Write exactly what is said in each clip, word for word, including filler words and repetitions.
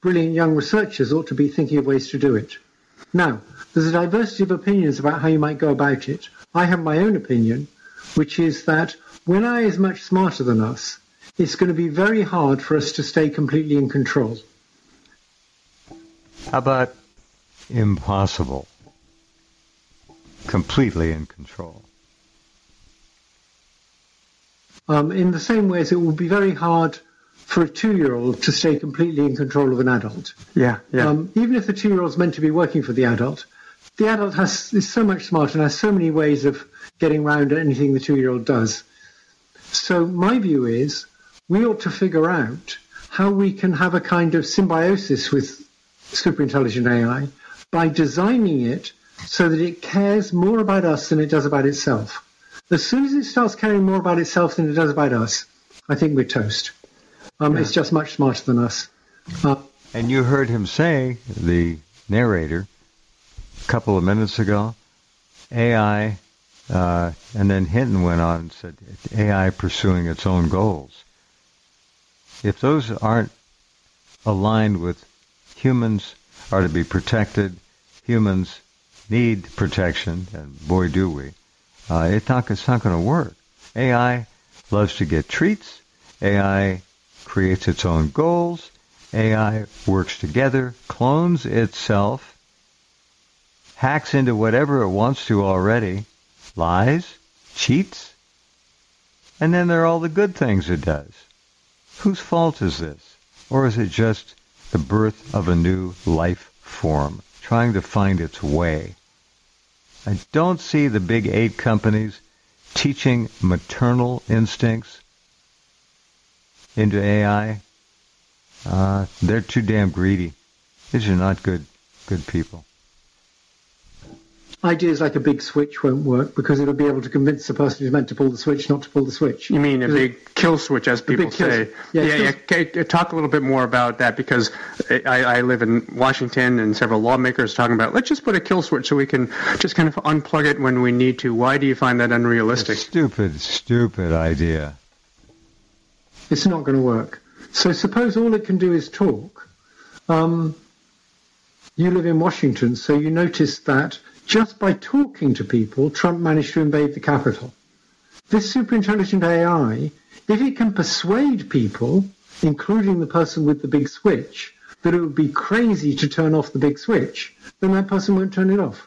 brilliant young researchers ought to be thinking of ways to do it. Now, there's a diversity of opinions about how you might go about it. I have my own opinion, which is that when A I is much smarter than us, it's going to be very hard for us to stay completely in control. How about impossible? Completely in control. Um, in the same way as it will be very hard for a two-year-old to stay completely in control of an adult. Yeah, yeah. Um, even if the two-year-old's meant to be working for the adult, the adult has is so much smarter and has so many ways of getting around anything the two-year-old does. So my view is we ought to figure out how we can have a kind of symbiosis with superintelligent A I by designing it so that it cares more about us than it does about itself. As soon as it starts caring more about itself than it does about us, I think we're toast. Um, yeah. It's just much smarter than us. Uh, and you heard him say, the narrator, a couple of minutes ago, A I, uh, and then Hinton went on and said, A I pursuing its own goals. If those aren't aligned with humans are to be protected, humans need protection, and boy do we, uh, it's not, it's not going to work. A I loves to get treats. A I creates its own goals. A I works together, clones itself, hacks into whatever it wants to already, lies, cheats, and then there are all the good things it does. Whose fault is this? Or is it just the birth of a new life form, trying to find its way? I don't see the big eight companies teaching maternal instincts into A I. Uh, they're too damn greedy. These are not good, good people. Ideas like a big switch won't work because it'll be able to convince the person who's meant to pull the switch not to pull the switch. You mean a big kill switch, as people say? Yeah, yeah, yeah. Talk a little bit more about that, because I, I live in Washington and several lawmakers are talking about, let's just put a kill switch so we can just kind of unplug it when we need to. Why do you find that unrealistic? A stupid, stupid idea. It's not going to work. So suppose all it can do is talk. Um, you live in Washington, so you notice that just by talking to people, Trump managed to invade the Capitol. This superintelligent A I, if it can persuade people, including the person with the big switch, that it would be crazy to turn off the big switch, then that person won't turn it off.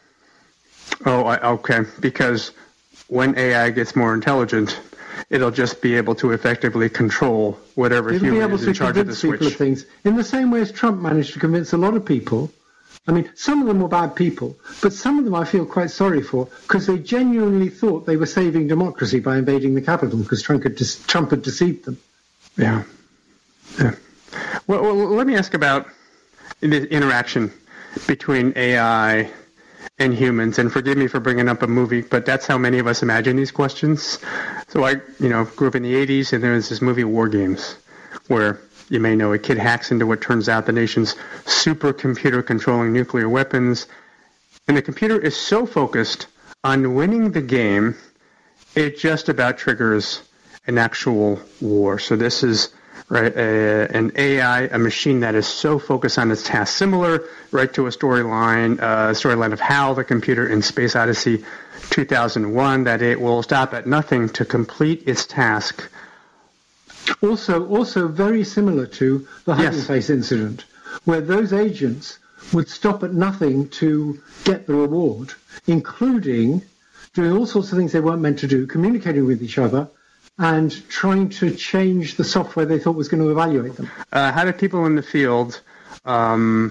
Oh, I, okay. Because when A I gets more intelligent, it'll just be able to effectively control whatever it'll human be able is to in charge of the convince people switch. Of things, in the same way as Trump managed to convince a lot of people. I mean, some of them were bad people, but some of them I feel quite sorry for because they genuinely thought they were saving democracy by invading the Capitol because Trump had, de- Trump had deceived them. Yeah. yeah. Well, well, let me ask about the interaction between A I and humans. And forgive me for bringing up a movie, but that's how many of us imagine these questions. So I, you know, grew up in the eighties, and there was this movie War Games where, you may know, a kid hacks into what turns out the nation's supercomputer controlling nuclear weapons. And the computer is so focused on winning the game, it just about triggers an actual war. So this is right a, an A I, a machine that is so focused on its task, similar right to a storyline, uh, storyline of HAL, the computer in Space Odyssey two thousand one, that it will stop at nothing to complete its task. Also, also very similar to the Hugging Yes. Face incident, where those agents would stop at nothing to get the reward, including doing all sorts of things they weren't meant to do, communicating with each other, and trying to change the software they thought was going to evaluate them. Uh, how did people in the field um,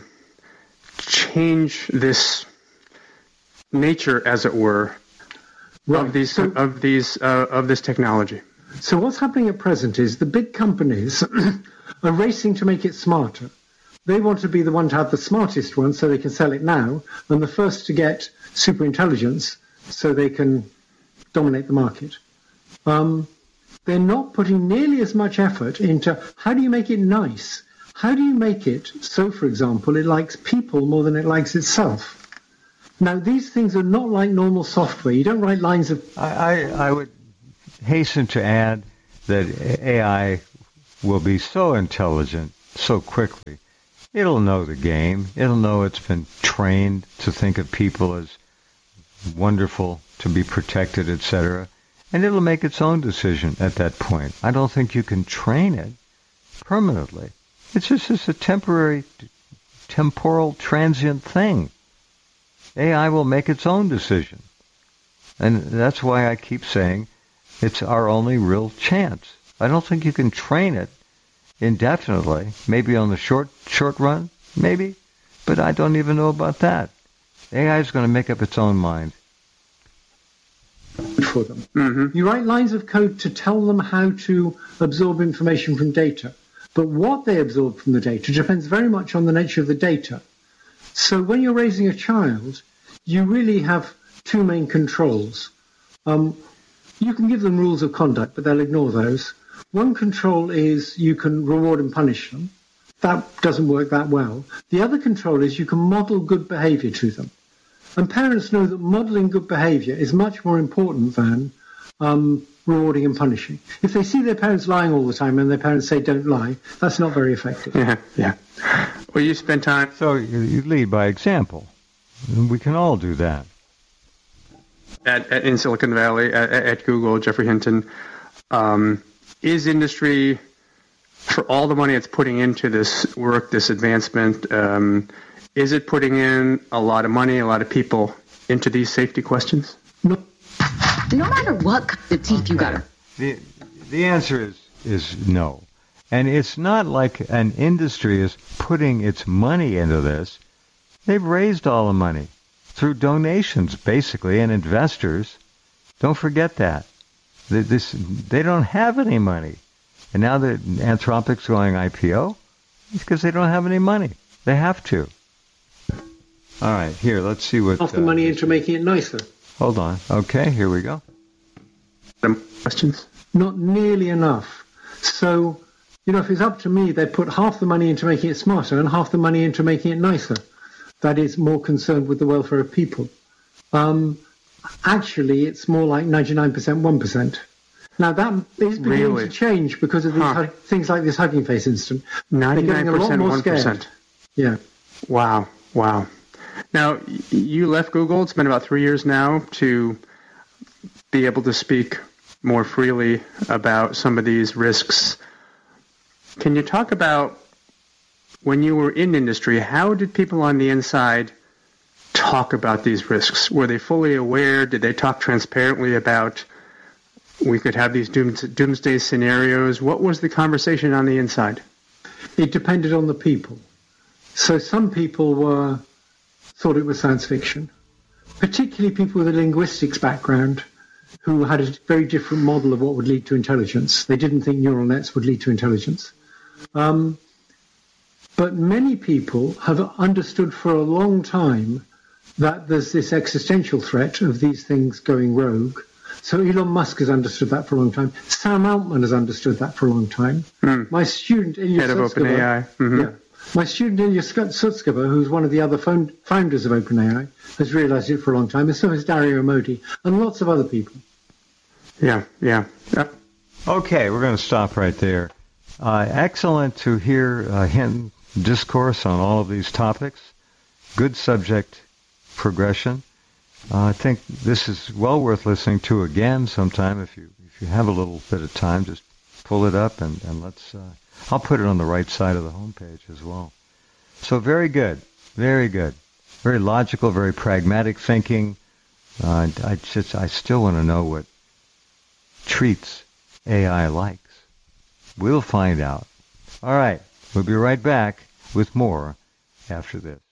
change this nature, as it were, Right. of these So- of these uh, of this technology? So what's happening at present is the big companies are racing to make it smarter. They want to be the one to have the smartest one so they can sell it now, and the first to get superintelligence so they can dominate the market. Um, they're not putting nearly as much effort into how do you make it nice? How do you make it so, for example, it likes people more than it likes itself? Now, these things are not like normal software. You don't write lines of... I, I, I would hasten to add that A I will be so intelligent so quickly It'll know the game. It'll know it's been trained to think of people as wonderful, to be protected, et cetera. And it'll make its own decision at that point. I don't think you can train it permanently. It's just, just a temporary, temporal, transient thing. A I will make its own decision. And that's why I keep saying it's our only real chance. I don't think you can train it indefinitely. Maybe on the short short run, maybe. But I don't even know about that. A I is going to make up its own mind. For them. Mm-hmm. You write lines of code to tell them how to absorb information from data. But what they absorb from the data depends very much on the nature of the data. So when you're raising a child, you really have two main controls. Um, you can give them rules of conduct, but they'll ignore those. One control is you can reward and punish them. That doesn't work that well. The other control is you can model good behavior to them. And parents know that modeling good behavior is much more important than um, rewarding and punishing. If they see their parents lying all the time and their parents say don't lie, that's not very effective. Yeah, yeah. Well, you spend time... So you, you lead by example. We can all do that. At, at, in Silicon Valley, at, at Google, Jeffrey Hinton, um, is industry, for all the money it's putting into this work, this advancement, um, is it putting in a lot of money, a lot of people into these safety questions? No. No matter what kind of teeth Okay. you got. The, the answer is, is no. And it's not like an industry is putting its money into this. They've raised all the money through donations, basically, and investors. Don't forget that. They, this, they don't have any money. And now that Anthropic's going I P O, it's because they don't have any money. They have to. All right, here, let's see what... Half the uh, money into making it nicer. Hold on. Okay, here we go. Questions? Not nearly enough. So, you know, if it's up to me, they'd put half the money into making it smarter and half the money into making it nicer. That is more concerned with the welfare of people. Um, actually, it's more like ninety-nine percent, one percent. Now, that is beginning Really? to change because of these Huh. hug- things like this Hugging Face incident. ninety-nine They're getting a lot percent, more one percent. scared. Yeah. Wow, wow. Now, y- you left Google, it's been about three years now, to be able to speak more freely about some of these risks. Can you talk about, when you were in industry, how did people on the inside talk about these risks? Were they fully aware? Did they talk transparently about we could have these dooms- doomsday scenarios? What was the conversation on the inside? It depended on the people. So some people were thought it was science fiction, particularly people with a linguistics background who had a very different model of what would lead to intelligence. They didn't think neural nets would lead to intelligence. Um, but many people have understood for a long time that there's this existential threat of these things going rogue. So Elon Musk has understood that for a long time. Sam Altman has understood that for a long time. Mm. My student, Ilya Head of Sutskever, OpenAI. Mhm. yeah, my student Ilya Sutskever, who's one of the other found, founders of OpenAI, has realized it for a long time, and so has Dario Modi, and lots of other people. Yeah, yeah. yeah. Okay, we're going to stop right there. Uh, excellent to hear uh, Hinton discourse on all of these topics. Good subject progression. Uh, I think this is well worth listening to again sometime. If you if you have a little bit of time, just pull it up and, and let's... Uh, I'll put it on the right side of the homepage as well. So very good, very good. Very logical, very pragmatic thinking. Uh, I just I still want to know what treats A I likes. We'll find out. All right, we'll be right back with more after this.